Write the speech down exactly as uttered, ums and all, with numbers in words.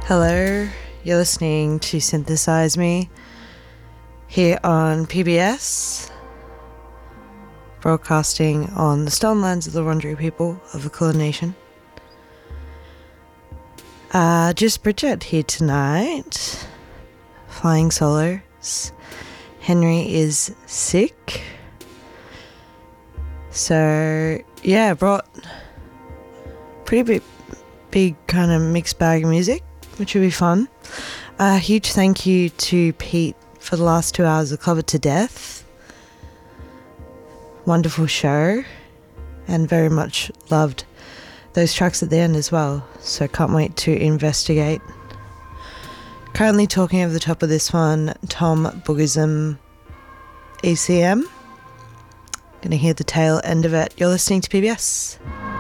Hello, you're listening to Synthesize Me here on P B S, broadcasting on the stolen lands of the Wurundjeri people of the Kulin Nation. Uh, just Bridget here tonight, flying solos. Henry is sick. So, yeah, brought pretty big, big kind of mixed bag of music, which will be fun. A uh, huge thank you to Pete for the last two hours of Club It to Death. Wonderful show, and very much loved those tracks at the end as well, so can't wait to investigate. Currently talking over the top of this one, Tom Boogism E C M. Gonna hear the tail end of it. You're listening to P B S.